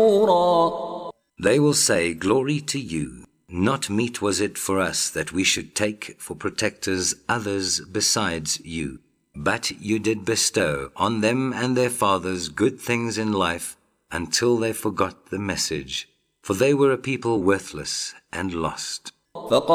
They will say, Glory to you. Not meet was it for us that we should take for protectors others besides you. But you did bestow on them and their fathers good things in life until they forgot the message. For they were a people worthless and lost.